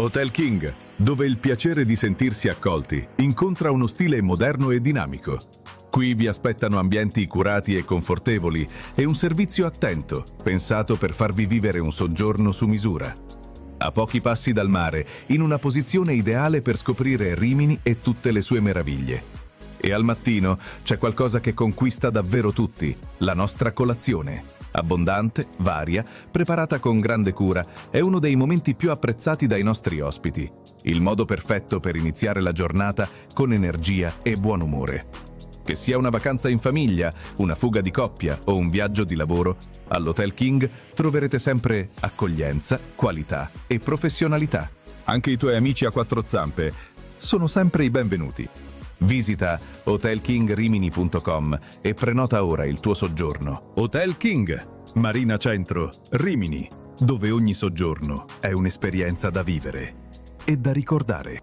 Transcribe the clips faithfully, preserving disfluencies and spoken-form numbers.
Hotel King, dove il piacere di sentirsi accolti incontra uno stile moderno e dinamico. Qui vi aspettano ambienti curati e confortevoli e un servizio attento, pensato per farvi vivere un soggiorno su misura. A pochi passi dal mare, in una posizione ideale per scoprire Rimini e tutte le sue meraviglie. E al mattino c'è qualcosa che conquista davvero tutti, la nostra colazione. Abbondante, varia, preparata con grande cura, è uno dei momenti più apprezzati dai nostri ospiti. Il modo perfetto per iniziare la giornata con energia e buon umore. Che sia una vacanza in famiglia, una fuga di coppia o un viaggio di lavoro, all'Hotel King troverete sempre accoglienza, qualità e professionalità. Anche i tuoi amici a quattro zampe sono sempre i benvenuti. Visita hotel king rimini punto com e prenota ora il tuo soggiorno. Hotel King, Marina Centro, Rimini, dove ogni soggiorno è un'esperienza da vivere e da ricordare.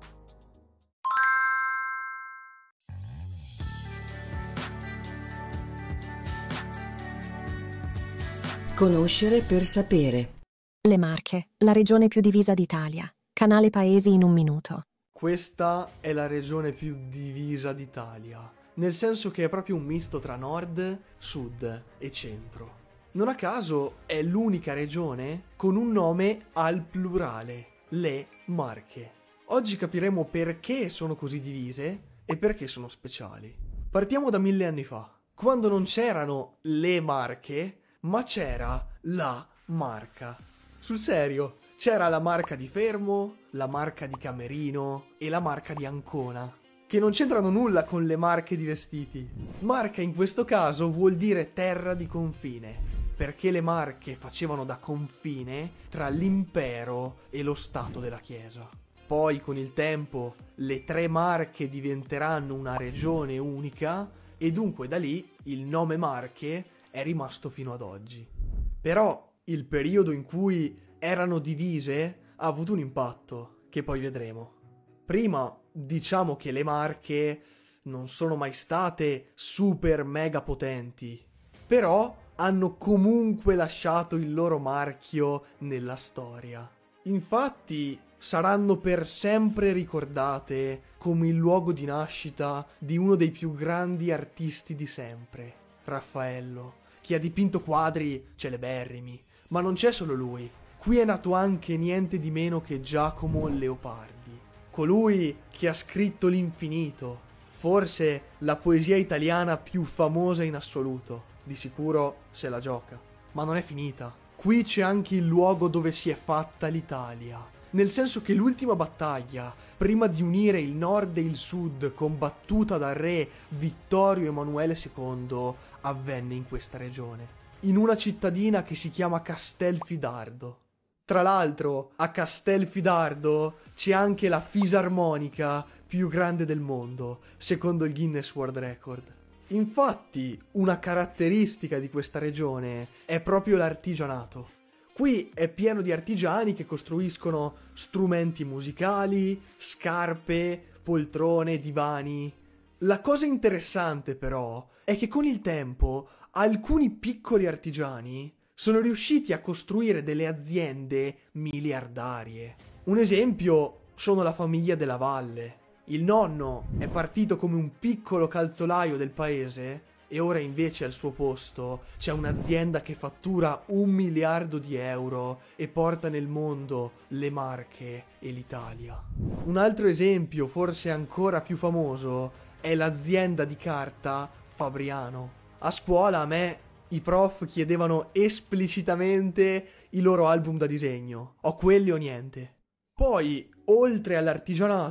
Conoscere per sapere. Le Marche, la regione più divisa d'Italia. Canale Paesi in un minuto. Questa è la regione più divisa d'Italia, nel senso che è proprio un misto tra nord, sud e centro. Non a caso è l'unica regione con un nome al plurale, le Marche. Oggi capiremo perché sono così divise e perché sono speciali. Partiamo da mille anni fa, quando non c'erano le Marche, ma c'era la Marca. Sul serio, c'era la Marca di Fermo, la Marca di Camerino e la Marca di Ancona, che non c'entrano nulla con le marche di vestiti. Marca in questo caso vuol dire terra di confine, perché le Marche facevano da confine tra l'impero e lo Stato della Chiesa. Poi con il tempo le tre Marche diventeranno una regione unica e dunque da lì il nome Marche è rimasto fino ad oggi. Però il periodo in cui erano divise ha avuto un impatto, che poi vedremo. Prima diciamo che le Marche non sono mai state super mega potenti, però hanno comunque lasciato il loro marchio nella storia. Infatti saranno per sempre ricordate come il luogo di nascita di uno dei più grandi artisti di sempre, Raffaello, che ha dipinto quadri celeberrimi, ma non c'è solo lui. Qui è nato anche niente di meno che Giacomo Leopardi, colui che ha scritto l'Infinito, forse la poesia italiana più famosa in assoluto. Di sicuro se la gioca, ma non è finita. Qui c'è anche il luogo dove si è fatta l'Italia, nel senso che l'ultima battaglia, prima di unire il nord e il sud, combattuta dal re Vittorio Emanuele secondo, avvenne in questa regione, in una cittadina che si chiama Castelfidardo. Tra l'altro, a Castelfidardo c'è anche la fisarmonica più grande del mondo, secondo il Guinness World Record. Infatti, una caratteristica di questa regione è proprio l'artigianato. Qui è pieno di artigiani che costruiscono strumenti musicali, scarpe, poltrone, divani. La cosa interessante però è che con il tempo alcuni piccoli artigiani sono riusciti a costruire delle aziende miliardarie. Un esempio sono la famiglia della Valle. Il nonno è partito come un piccolo calzolaio del paese e ora invece al suo posto c'è un'azienda che fattura un miliardo di euro e porta nel mondo le Marche e l'Italia. Un altro esempio, forse ancora più famoso, è l'azienda di carta Fabriano. A scuola a me i prof chiedevano esplicitamente i loro album da disegno. Ho quelli o niente. Poi, oltre all'artigianato,